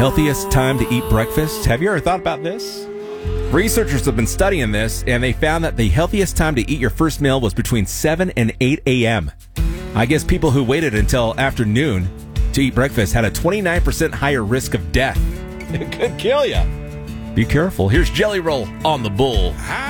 Healthiest time to eat breakfast? Have you ever thought about this? Researchers have been studying this, and they found that the healthiest time to eat your first meal was between 7 and 8 a.m. I guess people who waited until afternoon to eat breakfast had a 29% higher risk of death. It could kill you. Be careful. Here's Jelly Roll on the Bull.